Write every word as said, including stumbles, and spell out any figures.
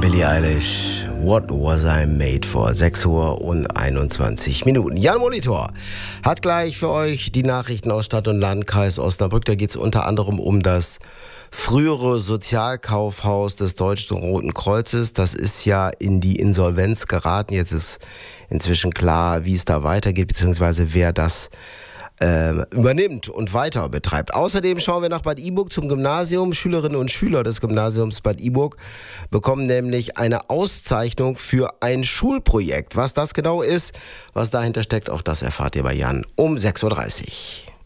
Billie Eilish, What Was I Made For? sechs Uhr und einundzwanzig Minuten. Jan Molitor hat gleich für euch die Nachrichten aus Stadt und Landkreis Osnabrück. Da geht es unter anderem um das frühere Sozialkaufhaus des Deutschen Roten Kreuzes. Das ist ja in die Insolvenz geraten. Jetzt ist inzwischen klar, wie es da weitergeht, beziehungsweise wer das äh, übernimmt und weiter betreibt. Außerdem schauen wir nach Bad Iburg zum Gymnasium. Schülerinnen und Schüler des Gymnasiums Bad Iburg bekommen nämlich eine Auszeichnung für ein Schulprojekt. Was das genau ist, was dahinter steckt, auch das erfahrt ihr bei Jan um sechs Uhr dreißig.